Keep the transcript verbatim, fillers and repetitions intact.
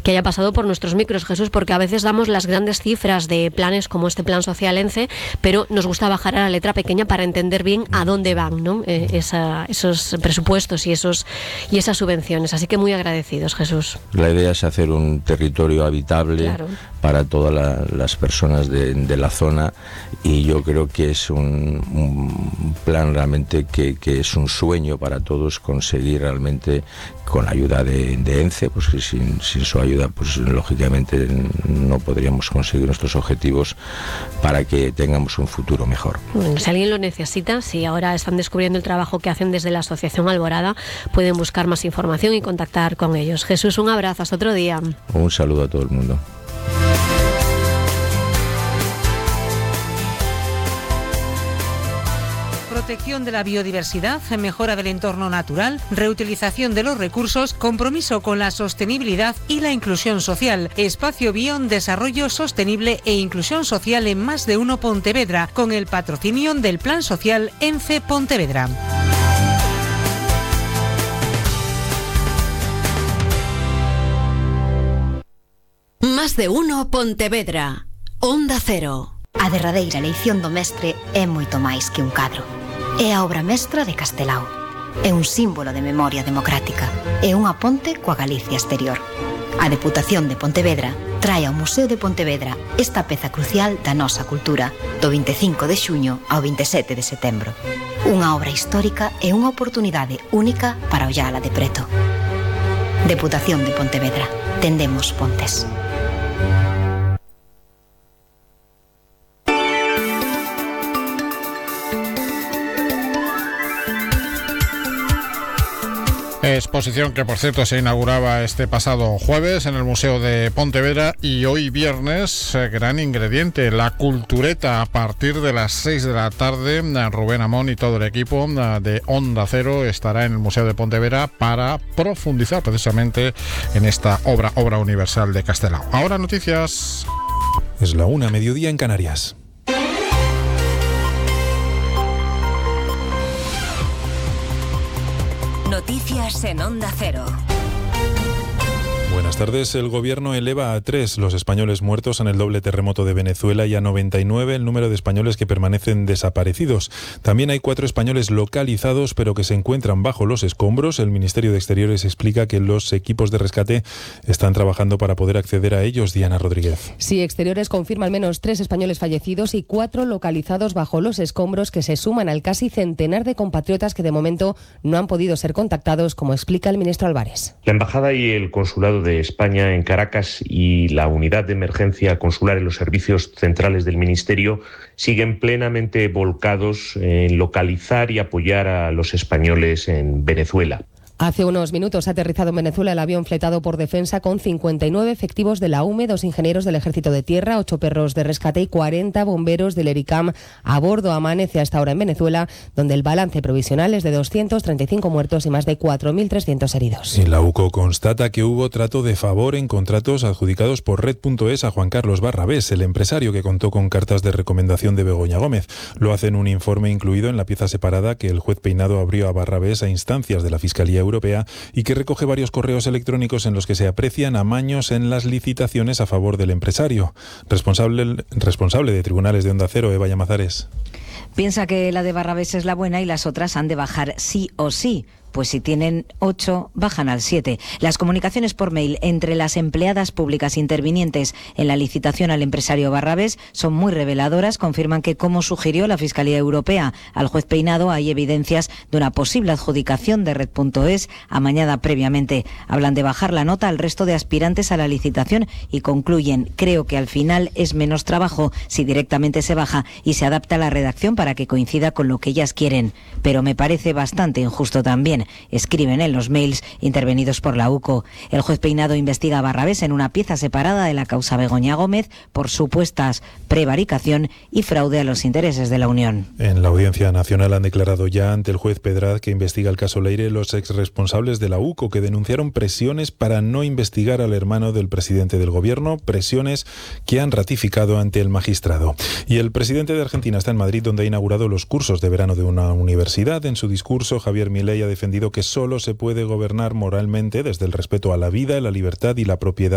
que haya pasado por nuestros micros, Jesús, porque a veces damos las grandes cifras de planes como este Plan Social ENCE, pero nos gusta bajar a la letra pequeña para entender bien a dónde van, ¿no? Eh, esa, esos presupuestos y, esos, y esas subvenciones. Así que muy agradecidos, Jesús. La idea es hacer un territorio habitable, claro, para todas la, las personas de, de la zona, y yo creo que es un, un plan realmente que, que es un sueño para todos conseguir realmente, con la ayuda de, de ENCE, pues que sin, sin su ayuda pues lógicamente no podríamos conseguir nuestros objetivos para que tengamos un futuro mejor. Bueno, si alguien lo necesita, si ahora están descubriendo el trabajo que hacen desde la Asociación Alborada, pueden buscar más información y contactar con ellos. Jesús, un abrazo, hasta otro día. Un saludo a todo el mundo. Protección de la biodiversidad, mejora del entorno natural, reutilización de los recursos, compromiso con la sostenibilidad y la inclusión social. Espacio Bion, desarrollo sostenible e inclusión social en Más de Uno Pontevedra, con el patrocinio del Plan Social ENCE Pontevedra. Más de Uno Pontevedra. Onda Cero. A derradeira eleición do mestre é moito máis que un cadro. É a obra mestra de Castelao. É un símbolo de memoria democrática. É unha ponte coa Galicia exterior. A Deputación de Pontevedra trae ao Museo de Pontevedra esta peza crucial da nosa cultura do vinte e cinco de xuño ao vinte e sete de setembro. Unha obra histórica e unha oportunidade única para ollala de preto. Deputación de Pontevedra. Tendemos pontes. Exposición que, por cierto, se inauguraba este pasado jueves en el Museo de Pontevedra, y hoy viernes, eh, gran ingrediente, la cultureta a partir de las seis de la tarde. Rubén Amón y todo el equipo de Onda Cero estará en el Museo de Pontevedra para profundizar precisamente en esta obra, obra universal de Castelao. Ahora noticias. Es la una, mediodía en Canarias. Noticias en Onda Cero. Buenas tardes. El gobierno eleva a tres los españoles muertos en el doble terremoto de Venezuela y a noventa y nueve el número de españoles que permanecen desaparecidos. También hay cuatro españoles localizados pero que se encuentran bajo los escombros. El Ministerio de Exteriores explica que los equipos de rescate están trabajando para poder acceder a ellos. Diana Rodríguez. Sí, Exteriores confirma al menos tres españoles fallecidos y cuatro localizados bajo los escombros, que se suman al casi centenar de compatriotas que de momento no han podido ser contactados, como explica el ministro Álvarez. La Embajada y el Consulado de España en Caracas y la Unidad de Emergencia Consular en los servicios centrales del Ministerio siguen plenamente volcados en localizar y apoyar a los españoles en Venezuela. Hace unos minutos ha aterrizado en Venezuela el avión fletado por Defensa con cincuenta y nueve efectivos de la U M E, dos ingenieros del Ejército de Tierra, ocho perros de rescate y cuarenta bomberos del ERICAM a bordo. Amanece hasta ahora en Venezuela, donde el balance provisional es de doscientos treinta y cinco muertos y más de cuatro mil trescientos heridos. Y la U C O constata que hubo trato de favor en contratos adjudicados por Red punto es a Juan Carlos Barrabés, el empresario que contó con cartas de recomendación de Begoña Gómez. Lo hace en un informe incluido en la pieza separada que el juez Peinado abrió a Barrabés a instancias de la Fiscalía Europea y que recoge varios correos electrónicos en los que se aprecian amaños en las licitaciones a favor del empresario. Responsable, responsable de Tribunales de Onda Cero, Eva Llamazares. Piensa que la de Barrabés es la buena y las otras han de bajar sí o sí. Pues si tienen ocho, bajan al siete. Las comunicaciones por mail entre las empleadas públicas intervinientes en la licitación al empresario Barrabés son muy reveladoras. Confirman que, como sugirió la Fiscalía Europea al juez Peinado, hay evidencias de una posible adjudicación de Red punto es amañada previamente. Hablan de bajar la nota al resto de aspirantes a la licitación y concluyen: creo que al final es menos trabajo si directamente se baja y se adapta la redacción para que coincida con lo que ellas quieren. Pero me parece bastante injusto también, escriben en los mails intervenidos por la U C O. El juez Peinado investiga a Barrabés en una pieza separada de la causa Begoña Gómez por supuestas prevaricación y fraude a los intereses de la Unión. En la Audiencia Nacional han declarado ya ante el juez Pedraz, que investiga el caso Leire, los exresponsables de la U C O que denunciaron presiones para no investigar al hermano del presidente del gobierno, presiones que han ratificado ante el magistrado. Y el presidente de Argentina está en Madrid, donde ha inaugurado los cursos de verano de una universidad. En su discurso, Javier Milei ha defendido que solo se puede gobernar moralmente desde el respeto a la vida, la libertad y la propiedad